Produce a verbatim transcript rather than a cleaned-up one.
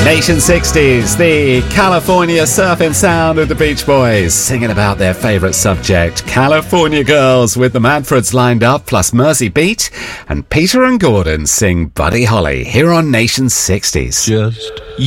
Nation sixties, the California surfing sound of the Beach Boys, singing about their favourite subject, California girls, with the Manfreds lined up, plus Mersey Beat, and Peter and Gordon sing Buddy Holly here on Nation sixties. Just